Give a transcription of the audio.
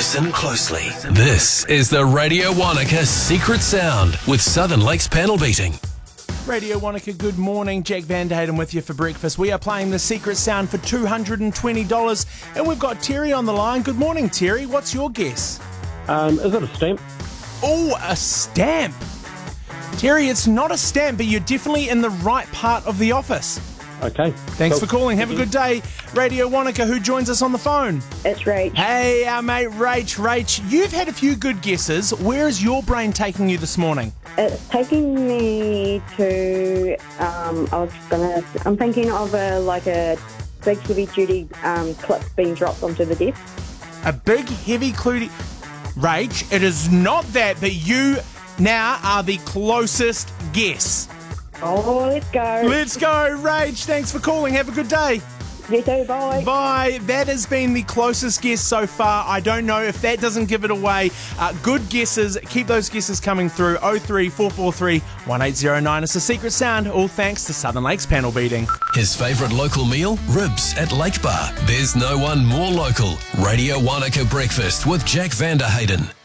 Listen closely. This is the Radio Wanaka Secret Sound with Southern Lakes Panel Beating. Radio Wanaka, good morning. Jack Van der Hayden with you for breakfast. We are playing the Secret Sound for $220 and we've got Terry on the line. Good morning, Terry. What's your guess? Is it a stamp? Oh, a stamp. Terry, it's not a stamp, but you're definitely in the right part of the office. Okay. Thanks for calling. Have a good day. Radio Wanaka, who joins us on the phone? It's Rach. Hey, our mate Rach. Rach, you've had a few good guesses. Where is your brain taking you this morning? It's taking me to, I'm thinking of a big heavy duty clip being dropped onto the desk. A big heavy cludy. Rach, it is not that, but you now are the closest guess. Oh, let's go. Let's go, Rach. Thanks for calling. Have a good day. You too, bye. Bye. That has been the closest guess so far. I don't know if that doesn't give it away. Good guesses. Keep those guesses coming through. 03443 1809. It's a Secret Sound, all thanks to Southern Lakes Panel Beating. His favourite local meal? Ribs at Lake Bar. There's no one more local. Radio Wanaka Breakfast with Jack Van der Hayden.